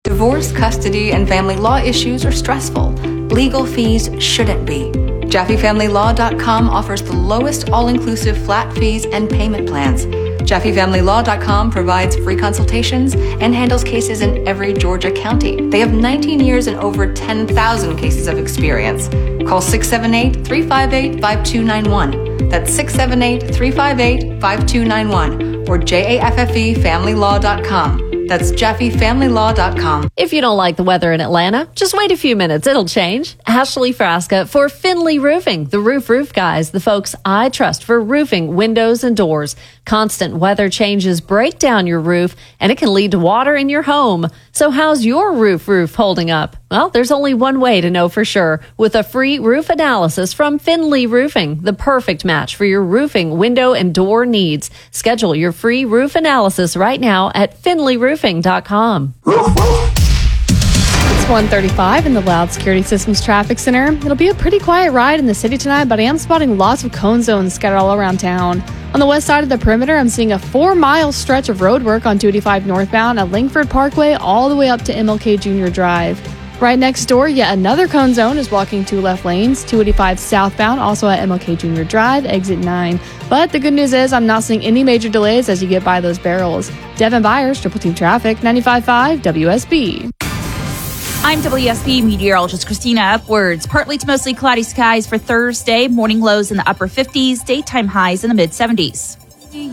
Divorce, custody, and family law issues are stressful. Legal fees shouldn't be. JaffeeFamilyLaw.com offers the lowest all-inclusive flat fees and payment plans. JaffeeFamilyLaw.com provides free consultations and handles cases in every Georgia county. They have 19 years and over 10,000 cases of experience. Call 678-358-5291. That's 678-358-5291 or JAFFEFamilyLaw.com. That's JaffeeFamilyLaw.com. If you don't like the weather in Atlanta, just wait a few minutes. It'll change. Ashley Frasca for Finley Roofing, the roof guys, the folks I trust for roofing, windows, and doors. Constant weather changes break down your roof, and it can lead to water in your home. So how's your roof holding up? Well, there's only one way to know for sure. With a free roof analysis from Finley Roofing, the perfect match for your roofing, window, and door needs. Schedule your free roof analysis right now at finleyroofing.com. It's 1:35 in the Loud Security Systems Traffic Center. It'll be a pretty quiet ride in the city tonight, but I am spotting lots of cone zones scattered all around town. On the west side of the perimeter, I'm seeing a 4-mile stretch of road work on 285 northbound at Langford Parkway all the way up to MLK Jr. Drive. Right next door, yet another cone zone is blocking 2 left lanes, 285 southbound, also at MLK Jr. Drive, exit 9. But the good news is I'm not seeing any major delays as you get by those barrels. Devin Byers, Triple Team Traffic, 95.5 WSB. I'm WSB meteorologist Christina Upwards. Partly to mostly cloudy skies for Thursday. Morning lows in the upper 50s, daytime highs in the mid 70s.